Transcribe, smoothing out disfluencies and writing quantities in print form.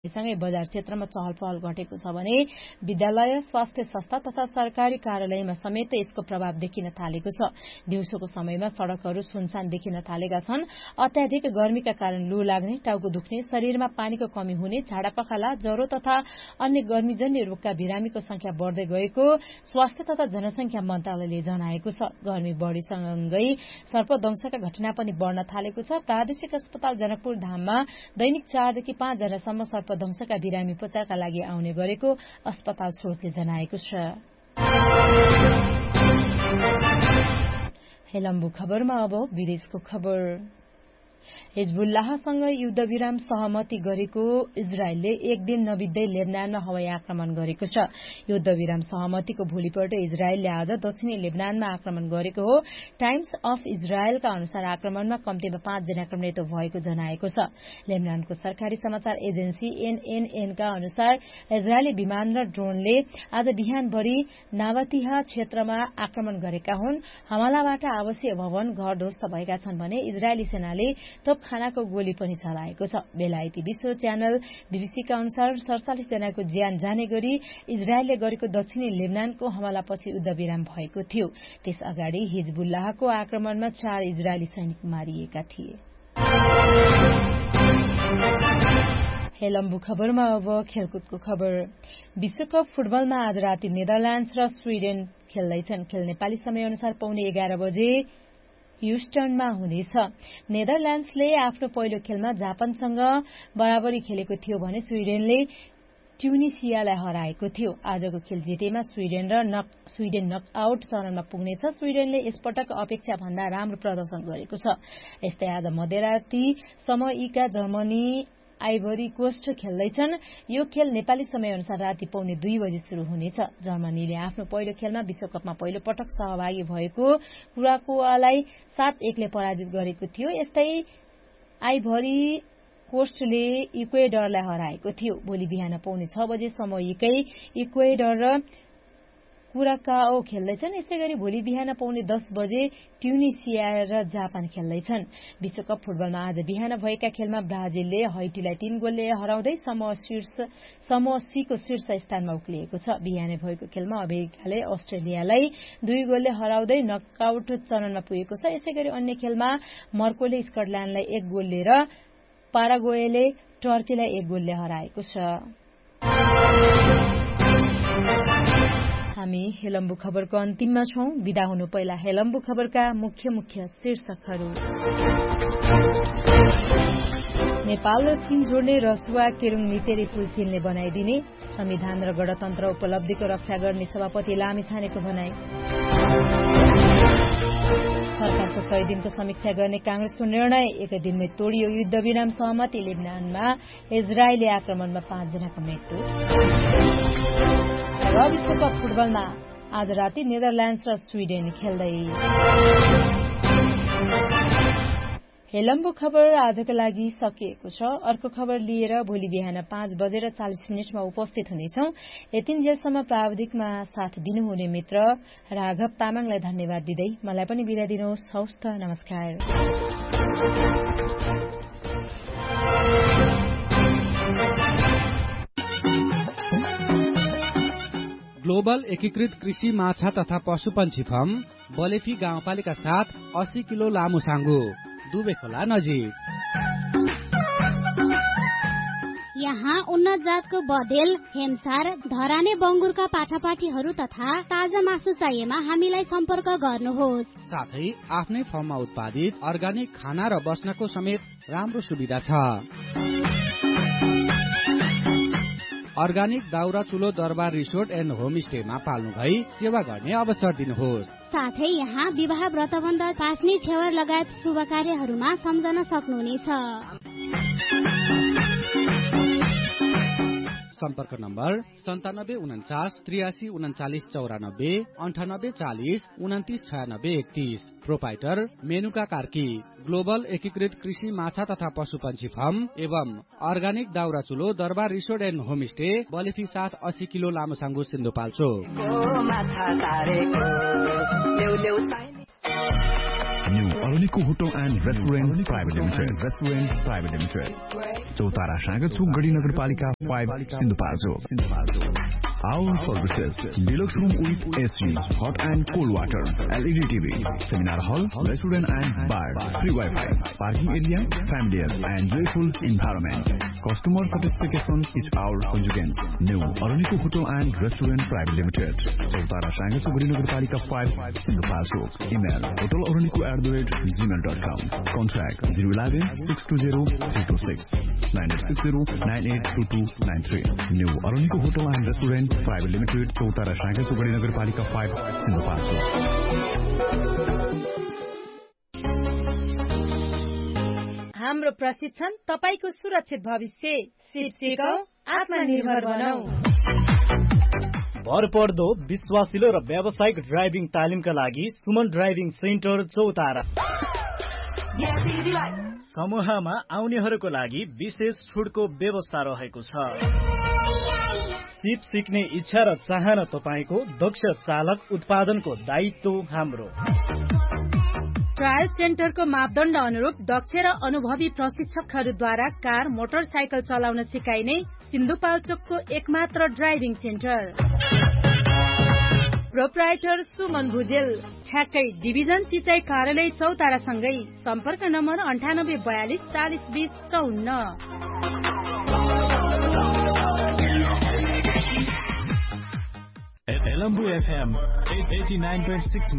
सँगै बजार क्षेत्रमा चहल पहल घटेको छ भने विद्यालय, स्वास्थ्य संस्था तथा सरकारी कार्यालयमा समेत यसको प्रभाव देखिन थालेको छ। दिउँसोको समयमा सड़कहरू सुनसान देखिन थालेका छन्। अत्याधिक गर्मीका कारण लू लाग्ने, टाउको दुख्ने, शरीरमा पानीको कमी हुने, झाडापखाला, ज्वरो तथा अन्य गर्मीजन्य रोगका बिरामीको संख्या बढ्दै गएको स्वास्थ्य तथा जनसंख्या मन्त्रालयले जनाएको छ। गर्मी बढ़ीसँगै सर्पदंशका घटना पनि बढ़न थालेको छ। प्रादेशिक अस्पताल जनकपुर धाममा दैनिक 4 देखि 5 जनासम्म सर्पदंशका बिरामी उपचारका लागि आउने गरेको अस्पताल स्रोतले जनाएको छ। हेलम्बु खबरमा अब विदेशको खबर। हिजबुल्लाहसँग युद्धविराम सहमति गरेको इजरायलले एक दिन नबित्दै लेबनानमा हवाई आक्रमण गरेको छ। युद्धविराम सहमतिको भोलिपल्ट इजरायलले आज दक्षिणी लेबनानमा आक्रमण गरेको हो। टाइम्स अफ इजरायलका अनुसार आक्रमणमा कम्तीमा 5 जनाको मृत्यु भएको जनाएको छ। लेबनानको सरकारी समाचार एजेन्सी एनएनएनका अनुसार इजरायली विमान र ड्रोनले आज बिहानभरि नावातिहा क्षेत्रमा आक्रमण गरेका हुन्। हमलाबाट आवासीय भवन, घर ध्वस्त भएका छन् भने इजरायली सेनाले तोपखानाको गोली पनि चलाएको छ। बेलायती विश्व च्यानल बीबीसीका अनुसार 47 जनाको ज्यान जाने गरी इजरायलले गरेको दक्षिणी लेबनानको हमलापछि युद्धविराम भएको थियो। त्यस अगाडि हिजबुल्लाहको आक्रमणमा 4 इजरायली सैनिक मारिएका थिए। हेलम्बु खबरमा अब खेलकुदको खबर। विश्वकप फुटबलमा आज राति नेदरल्याण्ड्स र स्वीडेन खेल्दैछन्। खेल नेपाली समय अनुसार पौने 11 बजे ह्युस्टनमा हुनेछ। नेदरल्याण्ड्सले आफ्नो पहिलो खेलमा जापानसँग बराबरी खेलेको थियो भने स्वीडेनले ट्युनिसियालाई हराएको थियो। आजको खेल जितेमा स्वीडेन नकआउट चरणमा पुग्नेछ। स्वीडेनले यसपटक अपेक्षा भन्दा राम्रो प्रदर्शन गरेको छ। यस्तै आज मध्यराती समयका जर्मनी आइभरी कोस्ट खेल्दैछन्। यो खेल नेपाली समय अनुसार राति पौने 2 बजे शुरू हुनेछ। जर्मनीले आफ्नो पहिलो खेलमा विश्वकपमा पहिलो पटक सहभागी भएको कुराकोआलाई 7-1 ले पराजित गरेको थियो। यस्तै आइभरी कोस्टले इक्वेडरलाई हराएको थियो। भोलि बिहान पौने 6 बजे समयकै इक्वेडर र कुराकाओ खेल्दैछन्। यसैगरी भोलि बिहान पौने 10 बजे ट्युनिसिया र जापान खेल्दैछन्। विश्वकप फुटबलमा आज बिहान भएका खेलमा ब्राजिलले हैटीलाई 3 गोलले हराउँदै समूह सीको शीर्ष स्थानमा उक्लिएको छ। बिहानै भएको खेलमा अमेरिकाले अस्ट्रेलियालाई 2 गोलले हराउँदै नकआउट चरणमा पुगेको छ। यसैगरी अन्य खेलमा मर्कोले स्कटल्याण्डलाई 1 गोलले र पाराग्वेले टर्कीलाई 1 गोलले हराएको छ। हामी हेलम्बु खबरको अन्तिममा छौं। बिदा हुनु पहिला हेलम्बु खबरका मुख्य शीर्षकहरू। नेपाल र चीन जोड्ने रसुवा केरुङ मितेरी पुल चीनले बनाइदिने। संविधान र गणतन्त्र उपलब्धिको रक्षा गर्ने सभापति लामिछानेको भनाई। सरकारको 100 दिनको समीक्षा गर्ने कांग्रेसको निर्णय। 1 दिनमै तोडियो युद्धविराम सहमति। लेबनानमा इजरायली आक्रमणमा 5 जनाको मृत्यु। र विश्वकप फुटबलमा आज राति नेदरल्याण्ड्स र स्वीडेन खेल्दै। हेलम्बु खबर आजका लागि सकिएको छ। अर्को खबर लिएर भोलि बिहान 5:40 उपस्थित हुनेछौं। यतिन्जेलसम्म प्राविधिकमा साथ दिनुहुने मित्र राघव तामाङलाई धन्यवाद दिँदै मलाई पनि बिदा दिनुहोस्। हवस् त, नमस्कार। ग्लोबल एकीकृत कृषि माछा तथा पशुपन्छी फार्म बलेफी गाउँपालिका 7 80 किलो लामो साङ्गो दुबेखोला नजिक। यहाँ उन्नत जातको बदेल, हेमसार, धराने बंगुरका पाठापाठीहरू तथा ताजा मासु चाहिएमा हामीलाई सम्पर्क गर्नुहोस्। साथै आफ्नै फर्ममा उत्पादित अर्गानिक खाना र बस्नको समेत राम्रो सुविधा छ। अर्गानिक दाउरा चुलो दरबार रिसोर्ट एन्ड होमस्टेमा पाल्नु भई सेवा गर्ने अवसर दिनुहोस्। साथै यहाँ विवाह, व्रतबन्ध, पास्ने छेवर लगायत शुभ कार्यहरूमा सम्झन सक्नुहुनेछ। सम्पर्क number 97 49 83 39 94 98 40 29 96 31। Proprietor Menuka Karki. Global एकीकृत कृषि माछा तथा पशुपन्छी फार्म एवं अर्गानिक दाउरा चुलो दरबार resort and homestay Balephi 7 80 kilo लामो साङ्गो Sindhupalchok. अरुणिको hotel and restaurant private limited चौतारा साँगचोक गढी नगरपालिका 5 Sindhupalchok Our services, deluxe room with AC, hot and cold water, LED TV, seminar hall, restaurant and bar, free Wi-Fi, parking area, familiar and joyful environment. Customer satisfaction is our conjugance. New Aruniko Hotel and Restaurant Private Limited. Chautara Shangasu Guri Nagarpalika 5, Sindhupalchok. Email hoteloruniko@gmail.com. Contact 011-620-326 9860-982293. New Aruniko Hotel and Restaurant Private Limited, Chautara Shangasu Guri Nagarpalika 5, Sindhupalchok. हाम्रो प्रशिक्षण तपाईको सुरक्षित भविष्य सिपसिको आत्मनिर्भर बनाऊ भरपर्दो विश्वासिलो र व्यावसायिक ड्राइभिङ तालिमका लागि सुमन ड्राइभिङ सेन्टर चौतारा समूहमा आउनेहरूको लागि विशेष छुटको व्यवस्था रहेको छ सिप सिक्ने इच्छा र चाहना तपाईको दक्ष चालक उत्पादनको दायित्व हाम्रो ट्रायल सेन्टरको मापदण्ड अनुरूप दक्ष र अनुभवी प्रशिक्षकहरूद्वारा कार मोटरसाइकल चलाउन सिकाइने सिन्धुपाल्चोकको एकमात्र driving centre proprietor Suman Bhujel ठ्याक्कै डिभिजन सिँचाइ कार्यालय चौतारासँगै सम्पर्क नम्बर 9842 4020 54 LMBU FM 89.6